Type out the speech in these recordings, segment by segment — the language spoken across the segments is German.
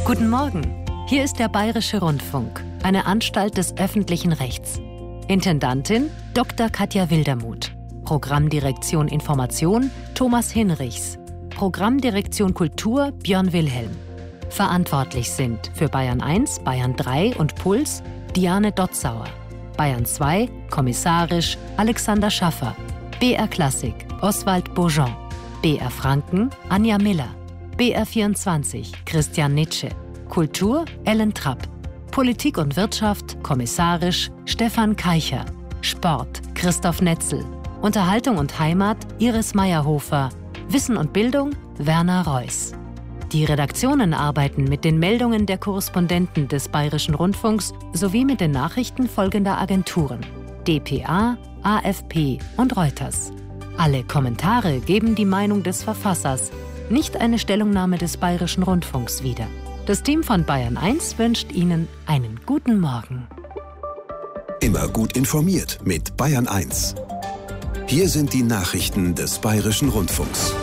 Guten Morgen, hier ist der Bayerische Rundfunk, eine Anstalt des öffentlichen Rechts. Intendantin Dr. Katja Wildermuth. Programmdirektion Information Thomas Hinrichs. Programmdirektion Kultur Björn Wilhelm. Verantwortlich sind für Bayern 1, Bayern 3 und Puls Diane Dotzauer. Bayern 2, kommissarisch Alexander Schaffer. BR Klassik Oswald Bourgeon. BR Franken Anja Miller. BR 24 Christian Nitsche. Kultur Ellen Trapp. Politik und Wirtschaft kommissarisch Stefan Keicher. Sport Christoph Netzel. Unterhaltung und Heimat Iris Meyerhofer. Wissen und Bildung Werner Reuss. Die Redaktionen arbeiten mit den Meldungen der Korrespondenten des Bayerischen Rundfunks sowie mit den Nachrichten folgender Agenturen: dpa, AFP und Reuters. Alle Kommentare geben die Meinung des Verfassers, nicht eine Stellungnahme des Bayerischen Rundfunks wider. Das Team von Bayern 1 wünscht Ihnen einen guten Morgen. Immer gut informiert mit Bayern 1. Hier sind die Nachrichten des Bayerischen Rundfunks.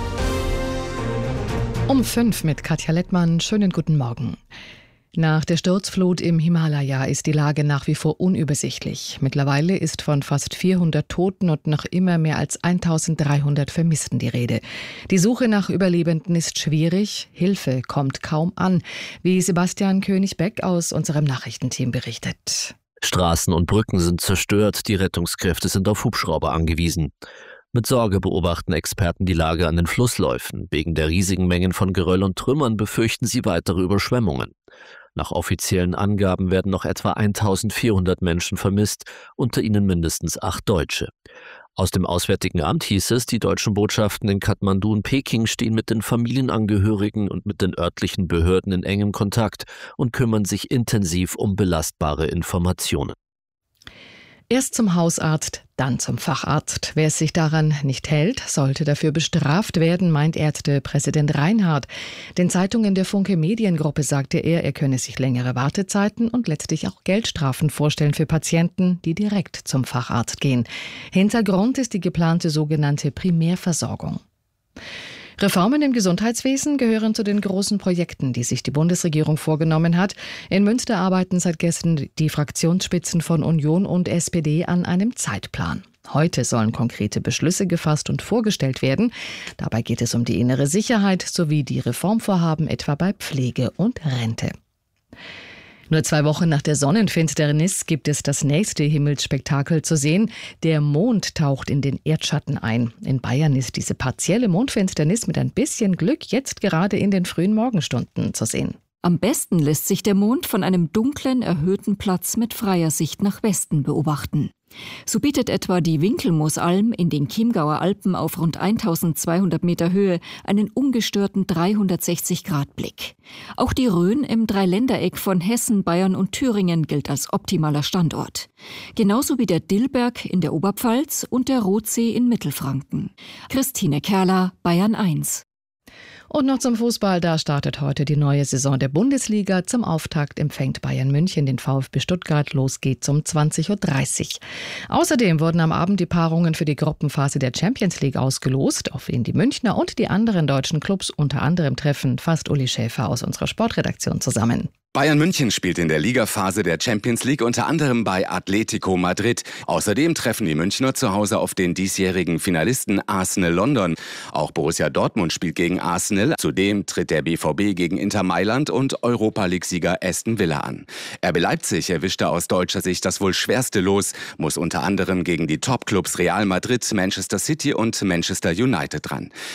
Um 5 mit Katja Lettmann. Schönen guten Morgen. Nach der Sturzflut im Himalaya ist die Lage nach wie vor unübersichtlich. Mittlerweile ist von fast 400 Toten und noch immer mehr als 1300 Vermissten die Rede. Die Suche nach Überlebenden ist schwierig, Hilfe kommt kaum an, wie Sebastian König-Beck aus unserem Nachrichtenteam berichtet. Straßen und Brücken sind zerstört, die Rettungskräfte sind auf Hubschrauber angewiesen. Mit Sorge beobachten Experten die Lage an den Flussläufen. Wegen der riesigen Mengen von Geröll und Trümmern befürchten sie weitere Überschwemmungen. Nach offiziellen Angaben werden noch etwa 1400 Menschen vermisst, unter ihnen mindestens 8 Deutsche. Aus dem Auswärtigen Amt hieß es, die deutschen Botschaften in Kathmandu und Peking stehen mit den Familienangehörigen und mit den örtlichen Behörden in engem Kontakt und kümmern sich intensiv um belastbare Informationen. Erst zum Hausarzt, dann zum Facharzt. Wer es sich daran nicht hält, sollte dafür bestraft werden, meint Ärztepräsident Reinhardt. Den Zeitungen der Funke Mediengruppe sagte er könne sich längere Wartezeiten und letztlich auch Geldstrafen vorstellen für Patienten, die direkt zum Facharzt gehen. Hintergrund ist die geplante sogenannte Primärversorgung. Reformen im Gesundheitswesen gehören zu den großen Projekten, die sich die Bundesregierung vorgenommen hat. In Münster arbeiten seit gestern die Fraktionsspitzen von Union und SPD an einem Zeitplan. Heute sollen konkrete Beschlüsse gefasst und vorgestellt werden. Dabei geht es um die innere Sicherheit sowie die Reformvorhaben etwa bei Pflege und Rente. Nur 2 Wochen nach der Sonnenfinsternis gibt es das nächste Himmelsspektakel zu sehen. Der Mond taucht in den Erdschatten ein. In Bayern ist diese partielle Mondfinsternis mit ein bisschen Glück jetzt gerade in den frühen Morgenstunden zu sehen. Am besten lässt sich der Mond von einem dunklen, erhöhten Platz mit freier Sicht nach Westen beobachten. So bietet etwa die Winkelmoosalm in den Chiemgauer Alpen auf rund 1200 Meter Höhe einen ungestörten 360-Grad-Blick. Auch die Rhön im Dreiländereck von Hessen, Bayern und Thüringen gilt als optimaler Standort. Genauso wie der Dillberg in der Oberpfalz und der Rothsee in Mittelfranken. Christine Kerler, Bayern 1. Und noch zum Fußball, da startet heute die neue Saison der Bundesliga. Zum Auftakt empfängt Bayern München den VfB Stuttgart. Los geht's um 20.30 Uhr. Außerdem wurden am Abend die Paarungen für die Gruppenphase der Champions League ausgelost, auf wen die Münchner und die anderen deutschen Clubs unter anderem treffen, fasst Uli Schäfer aus unserer Sportredaktion zusammen. Bayern München spielt in der Ligaphase der Champions League unter anderem bei Atletico Madrid. Außerdem treffen die Münchner zu Hause auf den diesjährigen Finalisten Arsenal London. Auch Borussia Dortmund spielt gegen Arsenal. Zudem tritt der BVB gegen Inter Mailand und Europa-League-Sieger Aston Villa an. RB Leipzig erwischte aus deutscher Sicht das wohl schwerste Los, muss unter anderem gegen die Top-Clubs Real Madrid, Manchester City und Manchester United ran.